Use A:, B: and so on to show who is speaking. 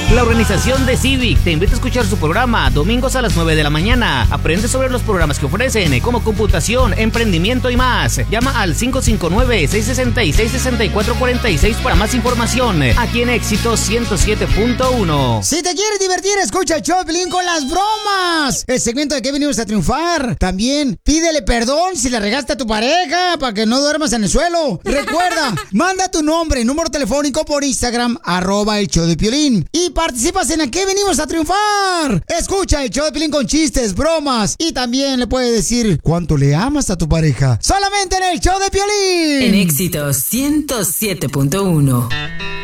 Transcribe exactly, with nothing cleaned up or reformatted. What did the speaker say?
A: La organización de Civic te invita a escuchar su programa domingos a las nueve de la mañana. Aprende sobre los programas que ofrecen, como computación, emprendimiento y más. Llama al cinco cinco nueve, seis seis seis, seis cuatro cuatro seis para más información. Aquí en Éxito ciento siete punto uno.
B: Si te quieres divertir, escucha el show de Piolín con las bromas. El segmento de que venimos a triunfar. También pídele perdón si le regaste a tu pareja para que no duermas en el suelo. Recuerda, manda tu nombre, número telefónico por Instagram, arroba el show de Piolín. Y participas en el que venimos a triunfar. Escucha el show de Piolín con chistes, bromas. Y también le puedes decir cuánto le amas a tu pareja. Solamente en el show de Piolín.
C: En Éxito ciento siete punto uno.